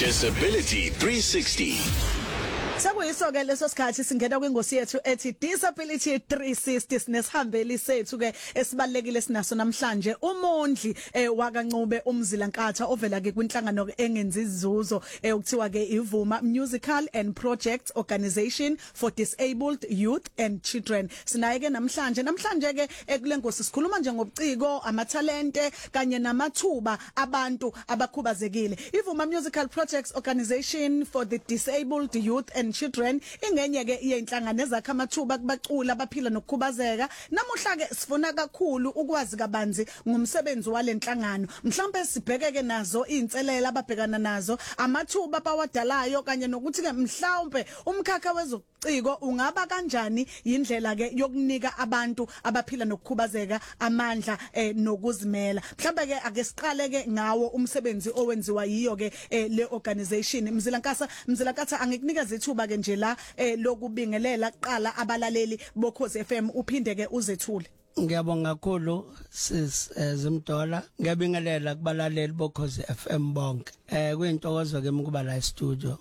Disability 360. Sakuyiso-ke leso sikhathi singena kwingosi yethu ethi Disability 360 sinesihambeli sethu ke esibalekile sinaso namhlanje umondli wakaNcube uMzilankatha ovela ke kwinhlangano engenzi izuzo ukuthiwa ke iVuma Musical and Project Organization for Disabled Youth and Children. Sinaye ke namhlanje ke kulengosi sikhuluma nje ngobuciko amatalente kanye namathuba abantu abakhubazekile. iVuma Musical Project Organization for the Disabled Youth and Children ingenye ke iyenhlangano ezakha amathuba kubaculi abaphila nokukhubazeka. Namuhla ke sifuna kakhulu ukwazi kabanzi ngomsebenzi walenhlangano. Mhlawumbe sibheke ke nazo inselela ababhekana nazo, amathuba abawadalayo kanye nokuthi ke mhlawumbe umkhakha wezobuciko ungaba kanjani indlela ke yokunika abantu abaphila nokukhubazeka amandla nokuzimela. Mhlawumbe ke ake siqale ke ngawo umsebenzi owenziwa yiyo ke le organization. Mzilankatha angikunikeza ithuba ke nje la lokubingelela kuqala abalaleli boKhosi FM uphinde ke uzethule. Ngiyabonga kakhulu sis Zimdola, ngiyabingelela kubalaleli boKhosi FM bonke. Kuyintokozo ke ukuba la studio.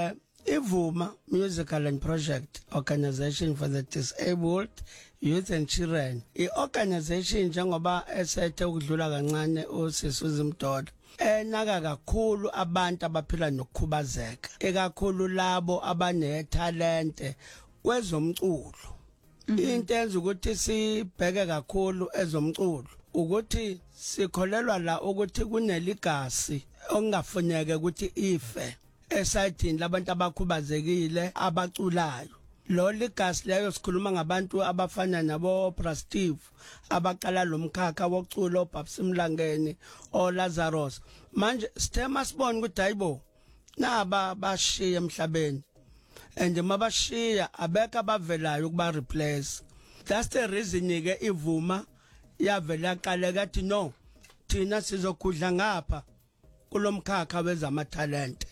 iVuma Musical and Project Organization for the Disabled Youth and Children. I-organization njengoba esethe ukudlula kancane usisi Zimdola naka kakhulu abantu abaphila nokukhubazeka, ekakhulu labo abanetalente kwezomculo. Into enza ukuthi sibheke kakhulu ezomculo ukuthi sikholelwa la ukuthi kuneligasi okungafuneke ukuthi ife esayidini labantu abakhubazekile abaculayo. Lo legacy leyo sikhuluma ngabantu abafana nabo Prastive abaqala lomkhakha wokucula oBabs Mlangeni oLazarus. Manje sithema sibone ukuthi hayibo naba bashiya emhlabeni, and mabashiya abeka abavelayo kuba replace. That's the reason ke iVuma yavela qale kathi no, thina sizokudla ngapha kulomkhakha wezamatalent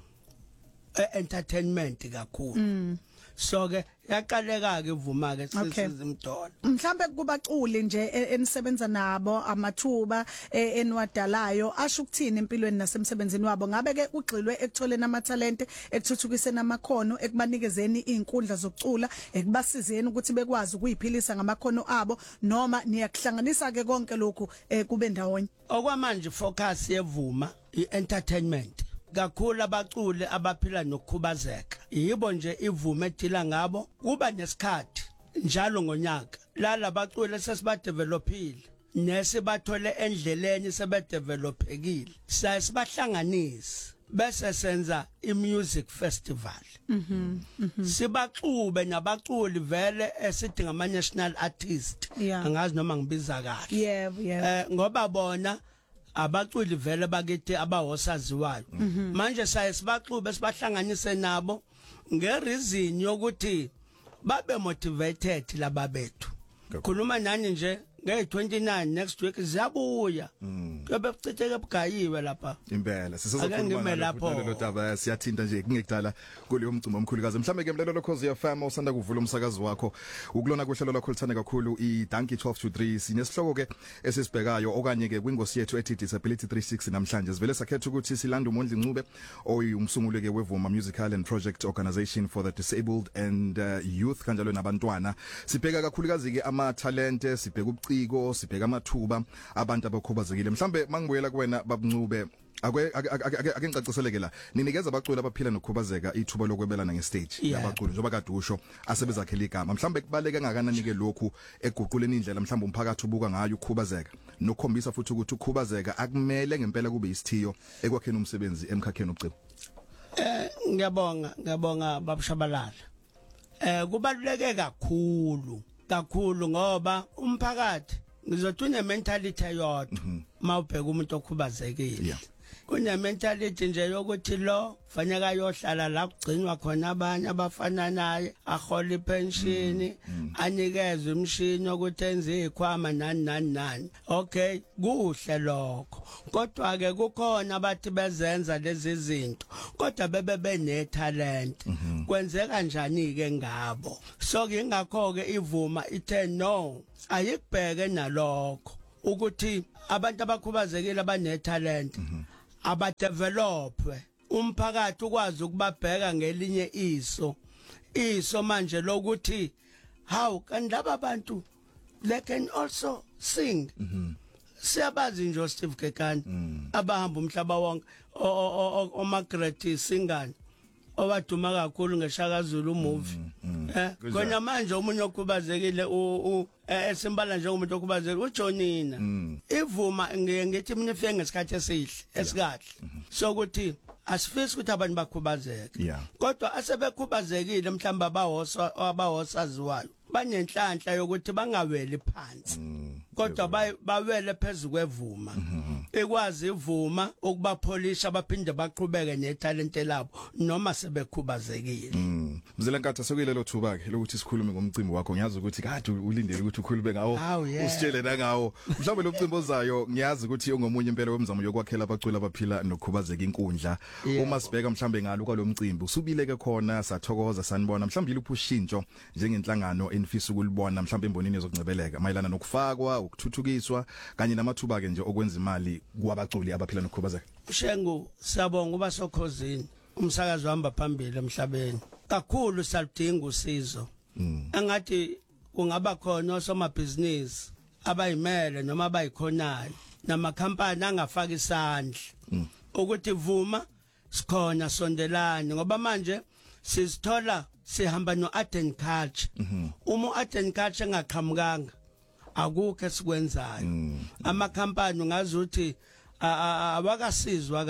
entertainment kakhulu. So ke yaqaleka ke iVuma ke sisizimdola. Mhlambe kubaculi nje enisebenza nabo amathuba enwadalayo asho ukuthini empilweni nasemsebenzini wabo. Ngabe ke ugxilwe ekutholeni amatalente, ekuthuthukiseni amakhono, ekubanikezeni izinkundla zokucula, ekubasizeni ukuthi bekwazi ukuyiphilisa ngamakhono abo, noma niyakuhlanganisa ke konke lokhu kube ndawonye? Okwamanje focus yeVuma i-entertainment. Kakhulu abaculi abaphila nokukhubazeka yibo nje iVuma edila ngabo. Kuba nesikhathi njalo ngonyaka la labaculi sesibadevelopile nesibathole endleleni sebedevelopekile, sibahlanganisa bese senza imusic festival. Sibaxube nabaculi vele esidinga ama national artist, angazi noma ngibiza kahle. Ngoba bona abaculi vele bakithi abawosaziwayo. Manje sibaxube sibahlanganise nabo ngereason yokuthi babe motivated laba bethu. Khuluma nani nje nge-29 next week ziyabuya. Kube kucitheke bugayiwe lapha. Impela sisazokhuluma lo daba siyathinta nje kungekudala kuleyo mcimbi omkhulukazi. Mhlambe ke mlalelo Khosi FM osanda kuvula umsakazi wakho ukulona kuhlelo lakho lithanda kakhulu iDonkey 12 to 3. Sinesihloko ke esisibhekayo okanye ke kwingosi yethu ethi Disability 360 namhlanje. Sivele sakhetha ukuthi silanda uMondli Ncube oyumsunguli ke weVuma Musical and Project Organization for the Disabled and Youth kanjalo nabantwana. Sibheka kakhulukazi ke amatalente, sibheka sibheka amathuba abantu abakhubazekile. Mhlambe mangibuyela kuwena babuNcube, ake ngicaciseleke la ninikeza abaculi abaphila nokukhubazeka ithuba lokwebelana ngestage yabaculi njengoba kade usho asebezakhela igama. Mhlambe kubaleka ngakanani ke lokhu eguquleni indlela mhlambe umphakathi ubuka ngayo ukukhubazeka nokukhombisa futhi ukuthi ukukhubazeka akumele ngempela kube isithiyo ekwakheni umsebenzi emkhakheni obuciko. Ngiyabonga babushabalala. Kubaluleke kakhulu ngoba umphakathi ngizothi une mentality eyodwa mawubheka umuntu okhubazekile. Kune mentality nje yokuthi lo fanele ayohlala la kugcinwa khona abanye abafana naye, ahola ipension, anikezwe imshini ukuthi enze ikhwama nani. Okay, kuhle lokho. Kodwa ke kukhona abathi bezenza lezi zinto kodwa bebe benetalent. Kwenzeka kanjani ke ngabo? So ke ingakho ke iVuma ithe no, ayikubheke nalokho ukuthi abantu abakhubazekile abanetalent abadevelopwe umphakathi ukwazi ukubabheka ngelinye iso manje lokuthi how kanti laba bantu they can also sing. Siyabazi nje Steve Kekana abahamba umhlaba wonke oMargaret Singane owaduma kakhulu ngeShaka Zulu movie. Kona manje umunye okhubazekile esimbala nje umuntu okhubazekile uJonina. Ivuma ngithi mina ifike ngesikhathi esihle esikahle sokuthi asifisi ukuthi abantu bakhubazeke. Kodwa asebekhubazekile mhlamba abawosaziwayo banenhlanhla yokuthi bangaweli phansi. Kodwa bawele phezulu kwevuma. Ekwazi ivuma ukubapholisha baphinde baqhubeke netalent labo noma sebekhubazekile. Mzela Nkatha sekuyilelo thuba ke lokuthi sikhulume ngomcimbi wakho ngiyazi ukuthi kade ulindele ukuthi ukhulume ngawo usitshele nangawo mhlawumbe lo mcimbi ozayo ngiyazi ukuthi ungomunye impela wemizamo yokwakhela abaculi abaphila nokukhubazeka inkundla. Uma sibheka mhlawumbe ngalo kwalo mcimbi usubile ke khona sathokoza sanibona mhlawumbe iluphi ushintsho njengenhlangano enifisa ukulibona mhlawumbe embonini ezokungcebeleka mayelana nokufakwa ukuthuthukiswa kanye namathuba ke nje okwenza imali kwabaculi abaphila nokukhubazeka. Shengu siyabonga uba sokhozini umsakazo uhamba phambili emhlabeni kakhulu saludinga usizo. Angathi kungaba khona osomabhizinisi abayimele noma abayikhonayo namakhampani angafaka isandla ukuthi vuma sikhona sondelane ngoba manje sizithola sihamba no art and culture. Uma art and culture engaqhamukanga akukho esikwenzayo. Amakhampani ungazuthi awakasizwa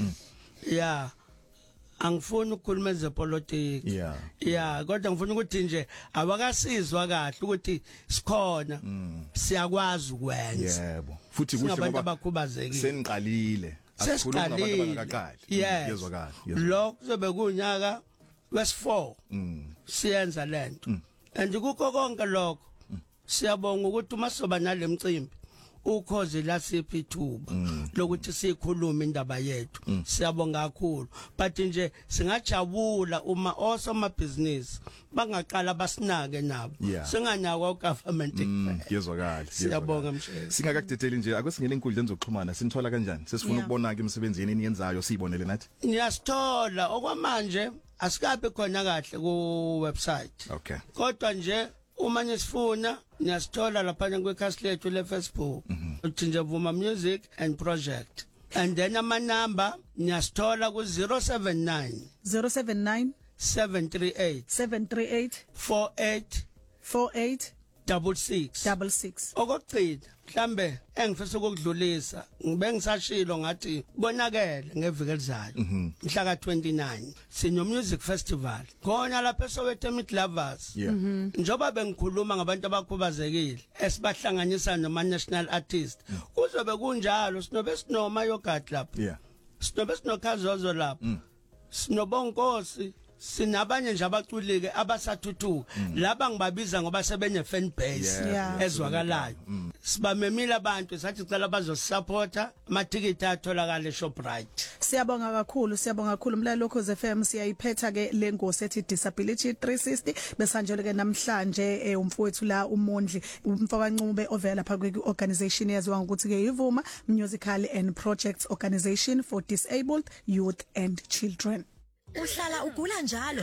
kahle. Angifuni ukukhuluma zepolitiki. Kodwa ngifuna ukuthi nje awakasizwa kahle ukuthi sikhona siyakwazi ukwenza. Yebo. Futhi kusho ngoba abakhubazekile. Seniqalile. Asikhuluma ngabantu abangaqali. Yezwa kahle. Lo kuzobe kunyaka wes4 siyenza lento. And kukho konke lokho siyabonga ukuthi uma soba nalemcimbi ukhozi la siphi ithuba lokuthi sikhulume indaba yethu. Siyabonga kakhulu but nje singajabula uma osomabhizinisi bangaqala basinake nabo singanakwa ugovernment. Yezwakala. Siyabonga mshayeli. Singakakudedeli nje akusingene inkundla enzokuxhumana sinithola kanjani sesifuna ukubona ke emsebenzini eniyenzayo siyibonele nathi. Niyasithola okwamanje asikabe khona kahle ku website. Okay. Kodwa nje uma nisifuna niyasithola lapha kwekhasi lethu le Facebook uthi nje Vuma Music and Project and then amanamba niyasithola ku 079 738 48 66. Okugcina mhlambe engifisa ukudlulisa ngibe ngisashilo ngathi bonakele ngeviki elizayo mhla ka29 sino music festival khona lapha eSoweto Meet Lovers. Njoba bengikhuluma ngabantu abakhubazekile esibahlanganisa noma national artist kuzobe kunjalo sinobe sinoma yogurt lapha sinobe sinokhazozo lapha sinobonkosi sinabanye nje abaculike abasathuthuka laba ngibabiza ngoba sebene fan base ezwakalayo. Sibamemile abantu sathi cela bazosupporta amatikiti atholakala eShoprite. Siyabonga kakhulu mlalelo Ukhozi FM siyayiphetha ke lengosi ethi Disability 360 besanjalo ke namhlanje umfowethu la uMondli umfakancube ovela lapha kweorganization eyaziwa ngokuthi ke Ivuma Musical and Projects Organization for Disabled Youth and Children. Uhlala ugula njalo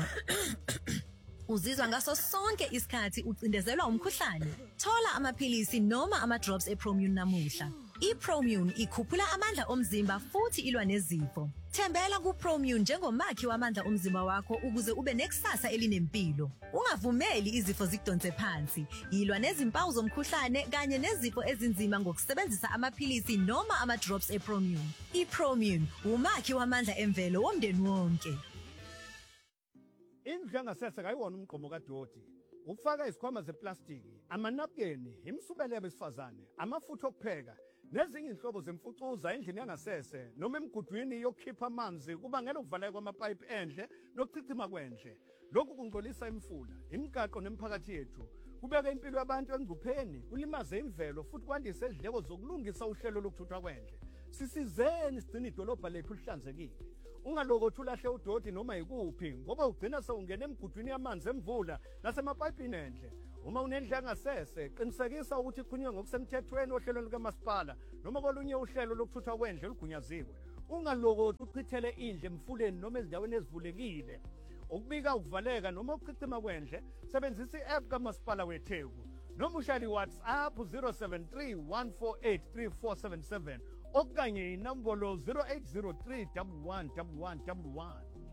uzizwa ngaso sonke isikhathi ucindezelwa umkhuhlane thola amaphilisi noma ama drops ePromune namuhla. iPromune ikhuphula amandla omzimba futhi ilwa nezifo. Thembela kuPromune njengomakhi wamandla omzimba wakho ukuze ube nekusasa elinempilo. Ungavumeli izifo zikudonse phansi. Ilwa nezimpawu zomkhuhlane kanye nezifo ezinzima ngokusebenzisa amaphilisi noma ama drops ePromune. iPromune umakhi wamandla emvelo womndeni wonke. Indlu yangasese kayiwona umgqomo kaDoti. Ufaka isikhwama zeplastiki, amanapkeni, imsubele besifazane, amafutha okupheka, nezinye inhlobo zemfucuza endlini yangasese noma emgudwini yokukhipha amanzi kubangela ukuvaleka kwamapipe endle nokuchithima kwendle. Lokhu kungcolisa imfula, imigaqo nemphakathi yethu. Kubeka impilo yabantu engcupheni, kulimaze imvelo futhi kwandise izindleko zokulungisa uhlelo lokuthuthwa kwendle. Sisizeni sigcina idolobha lethu lihlanzekile. Ungalokothi ulahle uDoti noma yikuphi ngoba ugcina sewungena emgudwini yamanzi emvula nasemapayipini endle. Uma unendlu yangasese qinisekisa ukuthi iqhunywe ngokusemthethweni ohlelweni likamasipala noma kolunye uhlelo lokuthuthwa kwendle olugunyaziwe. ungaloko uchithele indle emfuleni noma ezindaweni ezivulekile. Ukubika ukuvaleka noma ukuchithima kwendle sebenzisa i-app kamasipala weTheku noma ushaya iWhatsApp 0731483477 okanye inombolo 0803111111.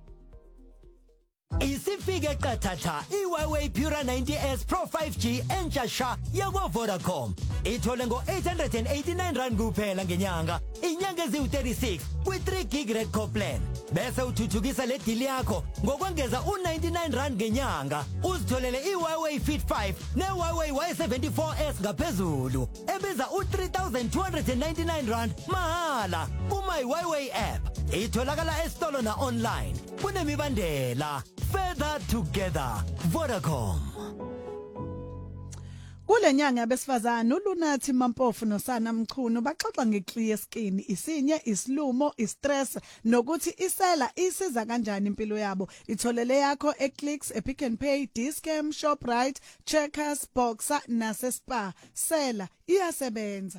Isifike qathatha iHuawei Pura 90S Pro 5G entsha yakwa Vodacom. Ithole ngo889 rand kuphela ngenyanga. Inyanga eziwu36 kwi3 gig red core plan. Bese uthuthukisa le deal yakho ngokwengeza u99 rand ngenyanga. Uzitholele iHuawei Fit 5 neHuawei Y74S ngaphezulu. Ebiza u3299 rand mahala kuma iHuawei app. Itholakala esitolo na online. Kunemibandela. Further together. Vodacom. Kulenyanga yabesifazana uLunathi Mampofu noSana Mchunu baxoxa ngeclear skin, isinye, isilumo, istress nokuthi isela isiza kanjani impilo yabo. Itholele yakho eClicks, ePick n Pay, Discam, Shoprite, Checkers, Boxer naseSpa. Sela iyasebenza.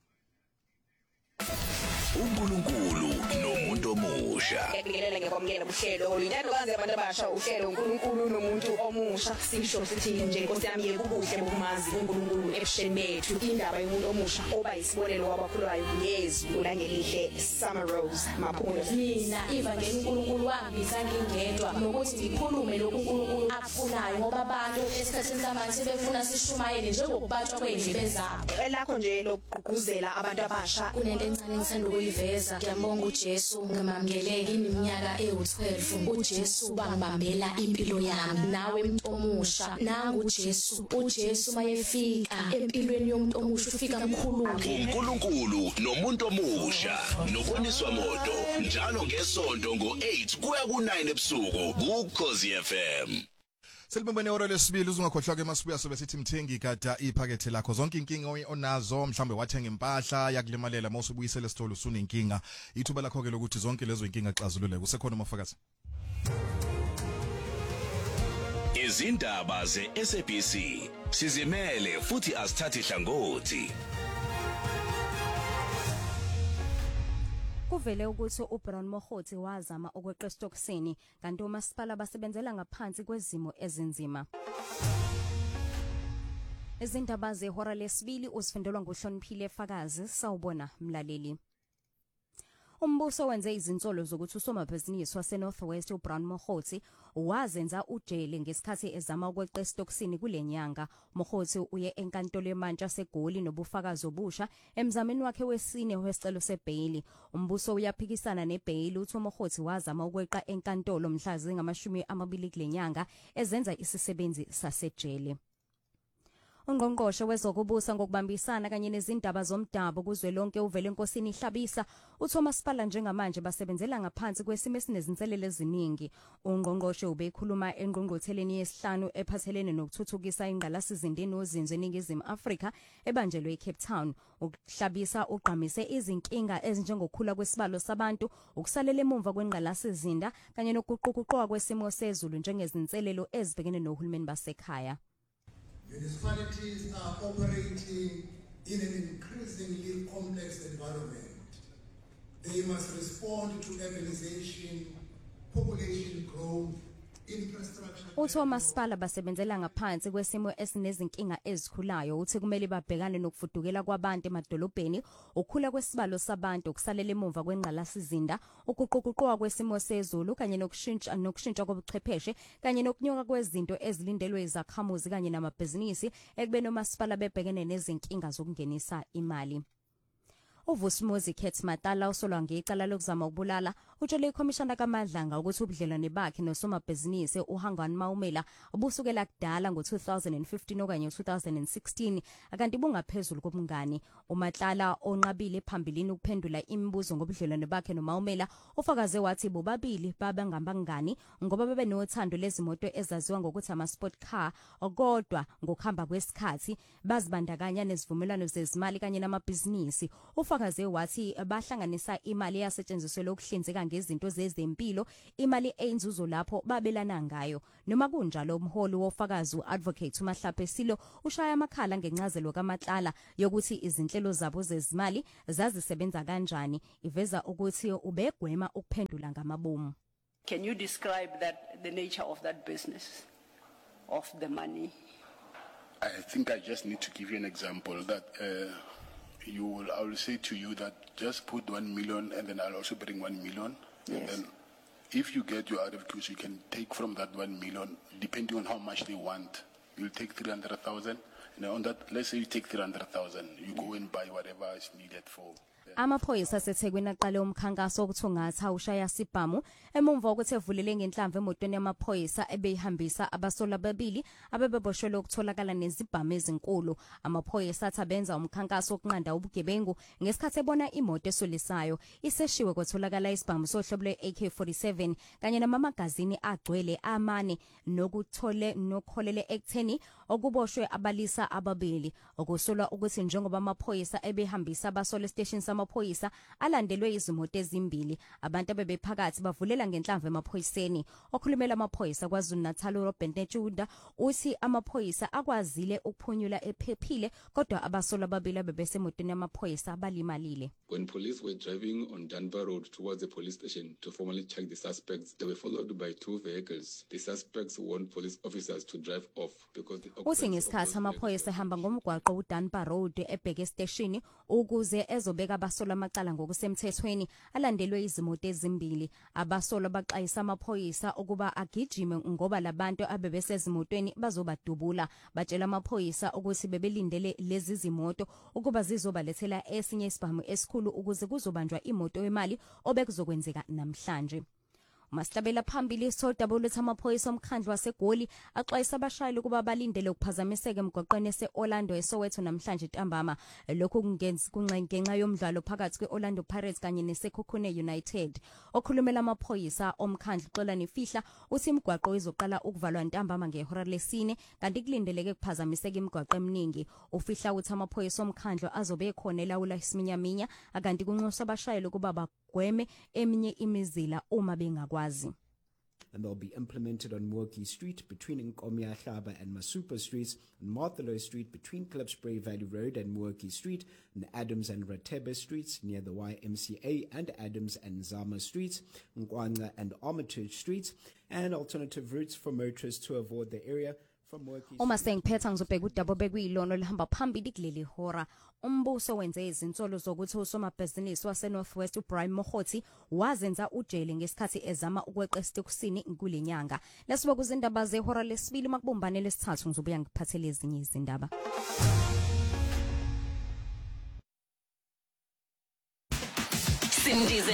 uNkulunkulu nomuntu omusha. Ngiyabingelela ngiyakwamukela uhlelo oluyintando kazi abantu abasha uhlelo uNkulunkulu nomuntu omusha sisho sithi nje Nkosi yami yekubuhle bokumazi uNkulunkulu ebusheni bethu indaba yomuntu omusha oba isibonelo wabakhulayo ngezwi ulangelihle Summer Rose Maphulo. Mina ivangeli uNkulunkulu wangibisa ngingedwa nokuthi ngikhulume lokhu uNkulunkulu akufunayo ngoba abantu esikhathini samanje befuna sishumayele njengokubatshwa kwendlebe zabo. Elakho nje lokugqugquzela abantu abasha Kunento encane engisanda ukuyiveza. Ngiyambonga uJesu ngamamkeleki iminyaka ewu12 uJesu bangibambela impilo yami. Nawe umuntu omusha nangu uJesu mayefika empilweni yomuntu omusha ufika mkhulu. uNkulunkulu nomuntu omusha noboniswa moto njalo ngesonto ngo8 kuya ku9 ebusuku kuKhosi FM. Selibambene ora lesibili uzungakhohlwa ke masibuya sobe sithi mthengi gada iphakethe lakho zonke inkinga onazo mhlambe wathenga impahla yakulimalela mawusubuyisele esitolo usunenkinga ithuba lakho ke lokuthi zonke lezo inkinga xazulule kusekhona umafakazi. Izindaba zeSABC sizimele futhi asithathe hlangothi. Kuvele ukuthi uBrown Mokgotsi wazama ukweqa esitokisini kanti umasipala basebenzela ngaphansi kwezimo ezinzima. Izindaba zehora lesibili usifundelwa nguHloniphile Fakazi sawubona mlaleli. Umbuso wenze izinsolo zokuthi usomabhizinisi waseNorthwest uBrown Mokgotsi wazenza ujele ngesikhathi ezama ukweqa esitokisini kulenyanga. Mokgotsi uye enkantolo eMantshwa seGoli nobufakazi obusha emzameni wakhe wesine wesicelo sebail. Umbuso uyaphikisana nebail uthi Mokgotsi wazama ukweqa enkantolo mhla zingamashumi kulenyanga ezenza isisebenzi sasejele. Ungqongqoshe wezokubusa ngokubambisana kanye nezindaba zomdabu kuzwelonke uvele enkosini Hlabisa uThomas Phala njengamanje basebenzela ngaphansi kwesimo esinezinselele eziningi. Ungqongqoshe ubekhuluma engqongqotheleni yesihlanu ephathelene nokuthuthukisa ingqalasizindeni ozinzo eNingizimu Afrika ebanjelwe eCape Town. Uhlabisa ugqamise izinkinga ezinjengokukhula kwesibalo sabantu, ukusalela emumva kwengqalasizinda kanye nokuququqwa kwesimo sezulu njengezinselelo ezibhekene nohulumeni basekhaya. Municipalities are operating in an increasingly complex environment. They must respond to urbanization, population growth, infrastructure. uThomas Phala basebenzela ngaphansi kwesimo esinezinkinga ezikhulayo uthi kumele babhekane nokufudukela kwabantu emadolobheni, ukukhula kwesibalo sabantu, ukusalela emumva kwengqalasizinda, ukuququqwa kwesimo sezulu kanye nokushintsha kobuchwepheshe kanye nokunyuka kwezinto ezilindelwe izakhamuzi kanye namabhizinisi ekubeni umasipala bebhekene nezinkinga zokungenisa imali. uVusumuzi Khet Matala usolwa ngecala lokuzama ukubulala utshele ikhomishana kaMadlanga ukuthi ubudlelwane bakhe nosomabhizinisi uHangani Maumela ubusukela kudala ngo2015 okanye 2016 akanti bungaphezulu kobungani. uMatlala onqabile phambili ukuphendula imibuzo ngobudlelwane bakhe noMaumela ufakaze wathi bobabili babangabangani ngoba bebenothando lezimoto ezaziwa ngokuthi ama-sport car, kodwa ngokuhamba kwesikhathi bazibandakanya nezivumelwano zezimali kanye namabhizinisi. ufakaze wathi bahlanganisa imali yasetshenziselwe ukuhlinzeka ngezinto zezempilo imali einzuzo lapho babelana ngayo noma kunjalo umholi wofakazi uadvocate uMahlaphe Silo ushaya amakhala ngencazelo kaMatlala yokuthi izinhlelo zabo zezimali zazisebenza kanjani iveza ukuthi ubegwema ukuphendula ngamabomu. Can you describe the nature of that business, of the money? I think I just need to give you an example that I will say to you that just put 1 million and then I'll also bring 1 million. Yes. And then if you get your RFQs, you can take from that 1 million, depending on how much they want. You'll take 300,000. And on that, let's say you take 300,000, you go and buy whatever is needed for. Amaphoyisa aseThekwini aqale umkhankaso okuthungatha ushaya sibhamu emumva ukuthi evulele ngenhlamvu emotweni yamaphoyisa ebeyihambisa abasola babili abebeboshwele ukutholakala nezibhamu ezinkulu. Amaphoyisa athabenza umkhankaso okunqanda ubugebengu ngesikhathi ebona imoto esolisayo iseshiwe kwatholakala isibhamu sohlobo lwe-AK47 kanye namagazini agcwele amane nokholele ekutheni okuboshwe abalisa ababili okusolwa ukuthi njengoba amaphoyisa ebehambisa abasola station amaphoyisa alandelwe izimoto ezimbili abantu abebephakathi bavulela ngenhlamvu emaphoyiseni. Okhulumela amaphoyisa KwaZulu-Natal Robert Nechuda uthi amaphoyisa akwazile ukuphunyula ephephile kodwa abasola ababili bebesemotweni yamaphoyisa abalimalile. When police were driving on Dunbar Road towards the police station to formally check the suspects, they were followed by 2 vehicles. The suspects warned police officers to drive off because the uthi ngesikhathi amaphoyisa ehamba ngomgwaqo uDunbar Road ebheke station ukuze ezobeka abasola amacala ngokusemthethweni alandelwe izimoto ezimbili. Abasola baxayisa amaphoyisa ukuba agijime ngoba labantu abebesezimotweni bazobadubula. Batshela amaphoyisa ukuthi bebelindele lezi zimoto ukuba zizobalethela esinye isibhamu esikhulu ukuze kuzobanjwa imoto yemali obekuzokwenzeka namhlanje. Masihlabela phambili isodaba letha amaphoyisa omkhandlu waseGoli axwayisa abashayeli kuba balindele ukuphazamiseka emgwaqweni eseOrlando eSoweto namhlanje ntambama. Lokhu kungenxa yomdlalo phakathi kweOrlando Pirates kanye neSekhukhune United. Okhulumela amaphoyisa omkhandlu Xolani Fihla uthi imigwaqo izoqala ukuvalwa ntambama ngehora lesine kanti kulindeleke ukuphazamiseka imigwaqo eminingi. Ufihla uthi amaphoyisa omkhandlu azobe ekhona elawula isiminyaminya akanti kunxusa abashayeli kuba bagweme eminye imizila uma bengakwazi. And they'll be implemented on Moorkey Street between Nkomia Hlaba and Masupa Streets, and Marthelo Street between Klipspruit Valley Road and Moorkey Street, and Adams and Ratebe Streets near the YMCA, and Adams and Zama Streets, Nkwanga and Armitage Streets, and alternative routes for motorists to avoid the area. Uma sengiphetha ngizobheka udaba bekuyilona lihamba phambili kuleli hora. Umbuso wenze izinsolo zokuthi usomabhizinisi waseNorthwest uBrian Mokhoti wazenza ujele ngesikhathi ezama ukweqa esitekusini kulenyanga. Lesibe kuzindaba zehora lesibili makubumbane lesithathu ngizobuya ngiphathele ezinye izindaba. Sindize